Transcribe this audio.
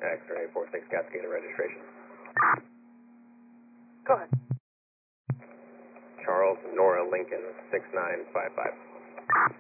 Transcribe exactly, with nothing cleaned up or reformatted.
X-ray four six Cascade registration. Go ahead. Charles Nora Lincoln six nine five five.